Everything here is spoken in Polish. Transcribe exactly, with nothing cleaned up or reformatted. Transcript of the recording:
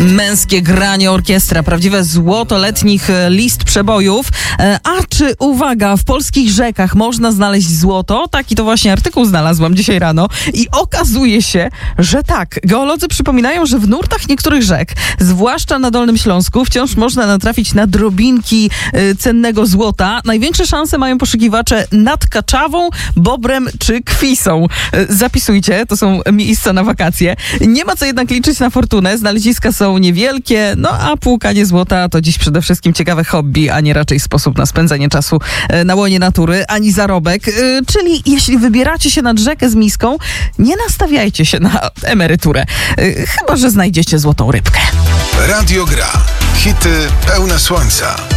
Męskie granie orkiestra, prawdziwe złoto letnich list przebojów. A czy, uwaga, w polskich rzekach można znaleźć złoto? Taki to właśnie artykuł znalazłam dzisiaj rano i okazuje się, że tak. Geolodzy przypominają, że w nurtach niektórych rzek, zwłaszcza na Dolnym Śląsku, wciąż można natrafić na drobinki y, cennego złota. Największe szanse mają poszukiwacze nad Kaczawą, Bobrem czy Kwisą. Y, zapisujcie, to są miejsca na wakacje. Nie ma co jednak liczyć na fortunę. Znaleziska są niewielkie, no a płukanie złota to dziś przede wszystkim ciekawe hobby, a nie raczej sposób na spędzenie czasu y, na łonie natury, ani zarobek. Y, czyli jeśli wybieracie się nad rzekę z miską, nie nastawiajcie się na emeryturę. Y, chyba że znajdziecie złotą rybkę. Radio Gra. Hity pełne słońca.